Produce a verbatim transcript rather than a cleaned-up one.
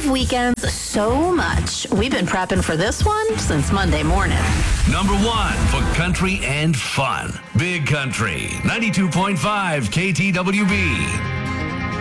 love weekends so much. We've been prepping for this one since Monday morning. Number one for country and fun. Big Country, ninety-two point five K T W B.